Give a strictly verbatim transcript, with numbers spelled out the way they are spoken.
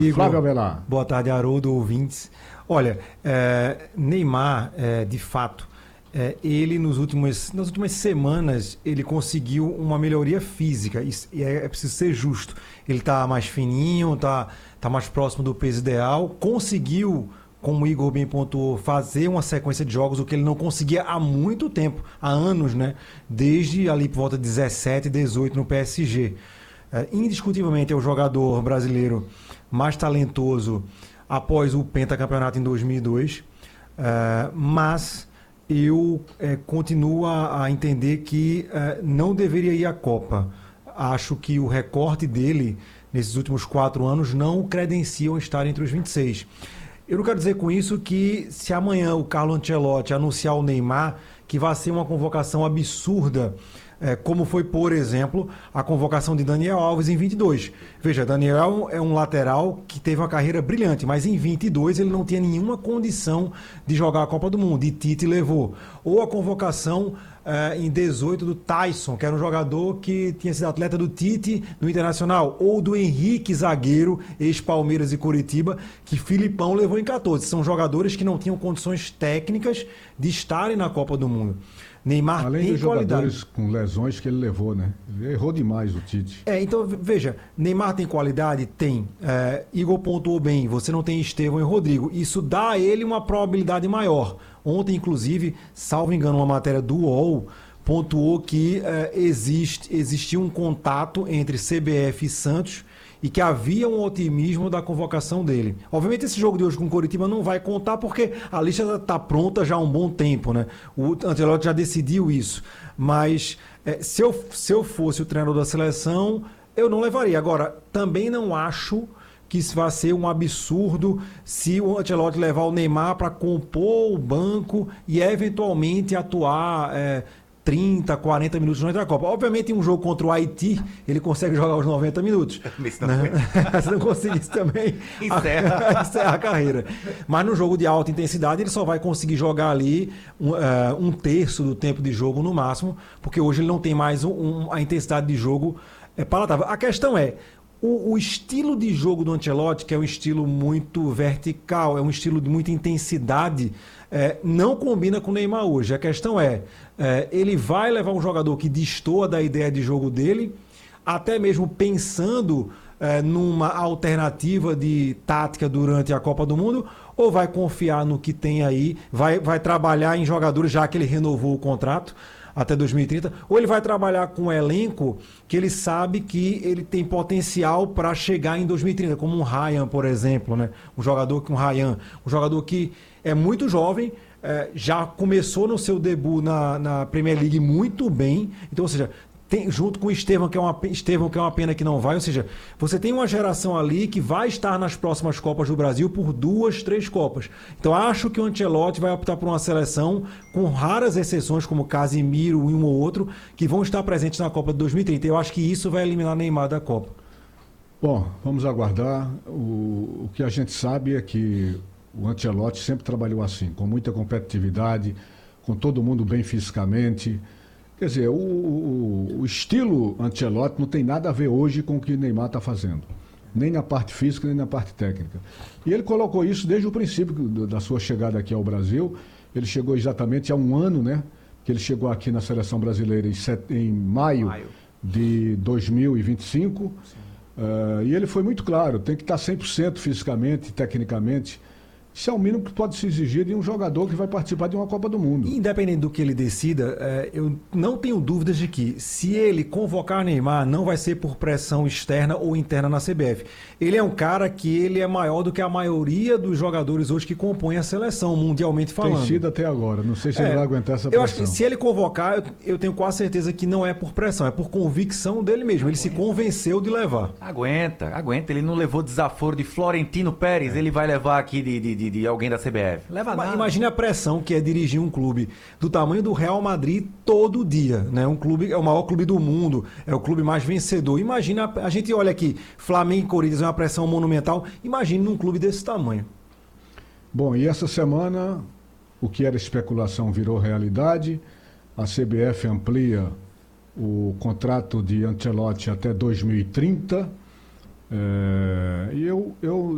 Flávio Igor, Avelar. boa tarde, Haroldo, ouvintes. Olha, é, Neymar, é, de fato, é, ele nos últimos, nas últimas semanas, ele conseguiu uma melhoria física, isso- e é, é preciso ser justo. Ele está mais fininho, está tá mais próximo do peso ideal, conseguiu, como o Igor bem pontuou, fazer uma sequência de jogos, o que ele não conseguia há muito tempo, há anos, né? Desde ali por volta de dezessete, dezoito no P S G. É, indiscutivelmente é o jogador brasileiro mais talentoso após o pentacampeonato em dois mil e dois, é, mas eu é, continuo a, a entender que é, não deveria ir à Copa. Acho que o recorte dele nesses últimos quatro anos não o credenciam estar entre os vinte e seis. Eu não quero dizer com isso que se amanhã o Carlo Ancelotti anunciar o Neymar, que vai ser uma convocação absurda, é, como foi, por exemplo, a convocação de Daniel Alves em vinte e dois. Veja, Daniel é um lateral que teve uma carreira brilhante, mas em vinte e dois ele não tinha nenhuma condição de jogar a Copa do Mundo, e Tite levou. Ou a convocação é, em dezoito do Tyson, que era um jogador que tinha sido atleta do Tite no Internacional, ou do Henrique, zagueiro, ex-Palmeiras e Coritiba, que Filipão levou em catorze. São jogadores que não tinham condições técnicas de estarem na Copa do Mundo. Neymar Além tem dos qualidade. jogadores com lesões que ele levou, né? Ele errou demais o Tite. É, então, veja, Neymar tem qualidade? Tem. É, Igor pontuou bem, você não tem Estevão e Rodrigo. Isso dá a ele uma probabilidade maior. Ontem, inclusive, salvo engano, uma matéria do U O L pontuou que é, existe, existia um contato entre C B F e Santos e que havia um otimismo da convocação dele. Obviamente esse jogo de hoje com o Coritiba não vai contar porque a lista está pronta já há um bom tempo, né? O Ancelotti já decidiu isso. Mas é, se, eu, se eu fosse o treinador da seleção, eu não levaria. Agora, também não acho que isso vai ser um absurdo se o Ancelotti levar o Neymar para compor o banco e eventualmente atuar é, trinta, quarenta minutos durante a Copa. Obviamente, em um jogo contra o Haiti, ele consegue jogar os noventa minutos. Né? Se não conseguisse também, Encerra. a, encerra a carreira. Mas no jogo de alta intensidade, ele só vai conseguir jogar ali um, uh, um terço do tempo de jogo no máximo, porque hoje ele não tem mais um, um, a intensidade de jogo é, palatável. A questão é, o, o estilo de jogo do Ancelotti, que é um estilo muito vertical, é um estilo de muita intensidade, é, não combina com o Neymar hoje. A questão é, é, ele vai levar um jogador que destoa da ideia de jogo dele, até mesmo pensando é, numa alternativa de tática durante a Copa do Mundo, ou vai confiar no que tem aí, vai, vai trabalhar em jogadores, já que ele renovou o contrato até dois mil e trinta, ou ele vai trabalhar com um elenco que ele sabe que ele tem potencial para chegar em dois mil e trinta, como um Ryan, por exemplo, né? Um jogador que um Ryan, um jogador que é muito jovem, é, já começou no seu debut na, na Premier League muito bem, então, ou seja, tem, junto com o Estevão que, é uma, Estevão, que é uma pena que não vai, ou seja, você tem uma geração ali que vai estar nas próximas Copas do Brasil por duas, três Copas. Então acho que o Ancelotti vai optar por uma seleção com raras exceções, como Casemiro e um ou outro, que vão estar presentes na Copa de dois mil e trinta. Eu acho que isso vai eliminar Neymar da Copa. Bom, vamos aguardar. O, o que a gente sabe é que o Ancelotti sempre trabalhou assim, com muita competitividade, com todo mundo bem fisicamente. Quer dizer, o, o, o estilo Ancelotti não tem nada a ver hoje com o que o Neymar está fazendo. Nem na parte física, nem na parte técnica. E ele colocou isso desde o princípio do, da sua chegada aqui ao Brasil. Ele chegou exatamente há um ano, né? Que ele chegou aqui na Seleção Brasileira em, set... em maio, maio de dois mil e vinte e cinco. Uh, e ele foi muito claro, tem que estar cem por cento fisicamente, tecnicamente. Isso é o mínimo que pode se exigir de um jogador que vai participar de uma Copa do Mundo. Independente do que ele decida, é, eu não tenho dúvidas de que, se ele convocar Neymar, não vai ser por pressão externa ou interna na C B F. Ele é um cara que ele é maior do que a maioria dos jogadores hoje que compõem a seleção, mundialmente falando. Tem sido até agora, não sei se é, ele vai aguentar essa eu pressão. Acho que se ele convocar, eu, eu tenho quase certeza que não é por pressão, é por convicção dele mesmo. Ele se convenceu de levar. Aguenta, aguenta. Ele não levou desaforo de Florentino Pérez, é. Ele vai levar aqui de... de... De, de alguém da C B F. Leva nada. Imagine a pressão que é dirigir um clube do tamanho do Real Madrid todo dia, né? Um clube, é o maior clube do mundo, é o clube mais vencedor. Imagina, a gente olha aqui, Flamengo e Corinthians é uma pressão monumental. Imagine num clube desse tamanho. Bom, e essa semana o que era especulação virou realidade. A C B F amplia o contrato de Ancelotti até dois mil e trinta. É, e eu, eu